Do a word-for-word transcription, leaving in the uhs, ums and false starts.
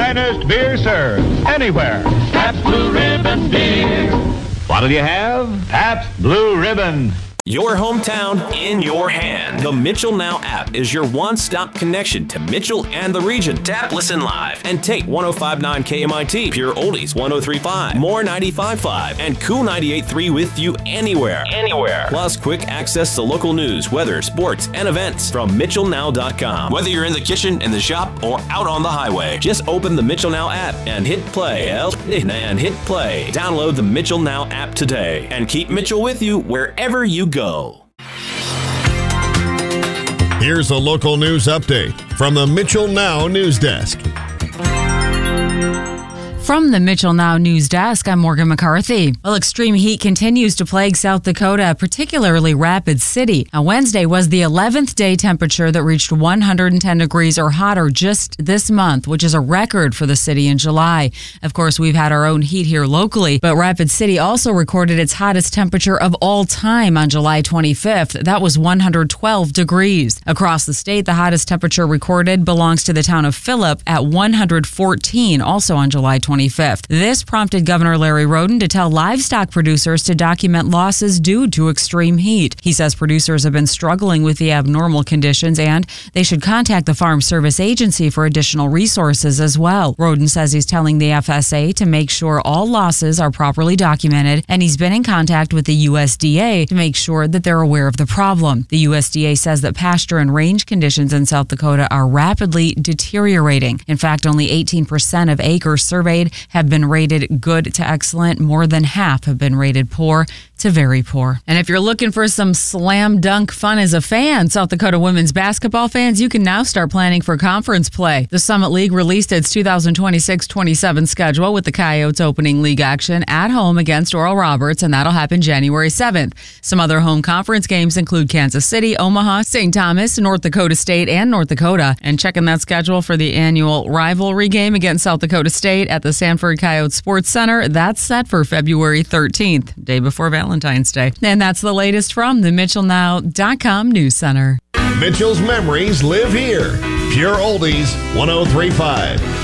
finest beer served anywhere. Pabst Blue Ribbon beer. What'll you have? Pabst Blue Ribbon. Your hometown in your hand. The Mitchell Now app is your one-stop connection to Mitchell and the region. Tap, listen live, and take one oh five point nine K M I T, Pure Oldies one oh three point five, More ninety-five point five, and Cool ninety-eight point three with you anywhere. Anywhere. Plus quick access to local news, weather, sports, and events from Mitchell Now dot com. Whether you're in the kitchen, in the shop, or out on the highway, just open the Mitchell Now app and hit play. And hit play. Download the Mitchell Now app today and keep Mitchell with you wherever you go. Go. Here's a local news update from the Mitchell Now News Desk. From the Mitchell Now News Desk, I'm Morgan McCarthy. Well, extreme heat continues to plague South Dakota, particularly Rapid City. Now, Wednesday was the eleventh day temperature that reached one hundred ten degrees or hotter just this month, which is a record for the city in July. Of course, we've had our own heat here locally, but Rapid City also recorded its hottest temperature of all time on July twenty-fifth. That was one hundred twelve degrees. Across the state, the hottest temperature recorded belongs to the town of Phillip at one hundred fourteen, also on July twenty-fifth. This prompted Governor Larry Roden to tell livestock producers to document losses due to extreme heat. He says producers have been struggling with the abnormal conditions and they should contact the Farm Service Agency for additional resources as well. Roden says he's telling the F S A to make sure all losses are properly documented, and he's been in contact with the U S D A to make sure that they're aware of the problem. The U S D A says that pasture and range conditions in South Dakota are rapidly deteriorating. In fact, only eighteen percent of acres surveyed have been rated good to excellent. More than half have been rated poor to very poor. And if you're looking for some slam dunk fun as a fan, South Dakota women's basketball fans, you can now start planning for conference play. The Summit League released its two thousand twenty-six twenty-seven schedule with the Coyotes opening league action at home against Oral Roberts, and that'll happen January seventh. Some other home conference games include Kansas City, Omaha, Saint Thomas, North Dakota State, and North Dakota. And checking that schedule for the annual rivalry game against South Dakota State at the Sanford Coyote Sports Center, that's set for February thirteenth, day before Valentine's Day. And that's the latest from the Mitchell Now dot com News Center. Mitchell's memories live here. Pure Oldies one oh three point five.